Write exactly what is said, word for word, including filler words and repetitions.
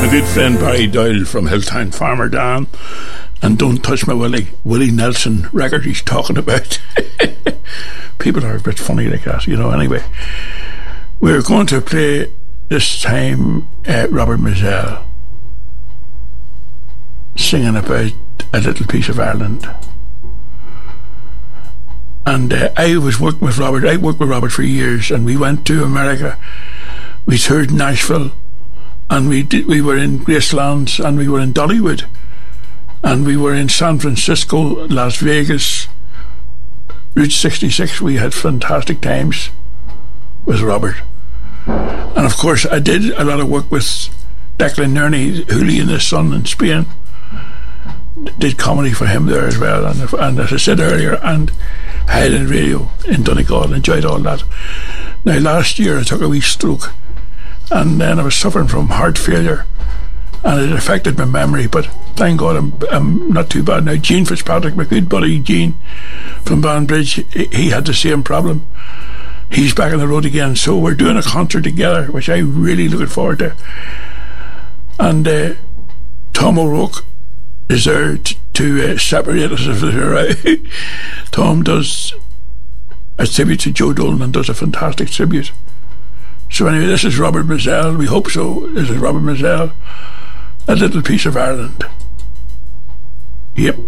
good friend Barry Doyle from Hilltown, Farmer Dan, and Don't Touch My Willie, Willie Nelson record he's talking about. People are a bit funny like that, you know. Anyway, we're going to play this time uh, Robert Mizell singing about a little piece of Ireland. And uh, I was working with Robert. I worked with Robert for years, and we went to America. We toured Nashville, and we did, we were in Gracelands, and we were in Dollywood, and we were in San Francisco, Las Vegas, Route sixty-six. We had fantastic times with Robert. And of course I did a lot of work with Declan Nerney, Hooli and his Son in Spain. Did comedy for him there as well, and, and as I said earlier, and Highland Radio in Donegal. Enjoyed all that. Now last year I took a wee stroke, and then I was suffering from heart failure, and it affected my memory, but thank God I'm, I'm not too bad now. Gene Fitzpatrick, my good buddy Gene from Banbridge, he had the same problem. He's back on the road again, so we're doing a concert together, which I'm really looking forward to. And uh, Tom O'Rourke is there t- to uh, separate us if they're right. Tom does a tribute to Joe Dolan and does a fantastic tribute. So anyway, this is Robert Mizell. We hope so. This is Robert Mizell, A Little Piece of Ireland. Yep.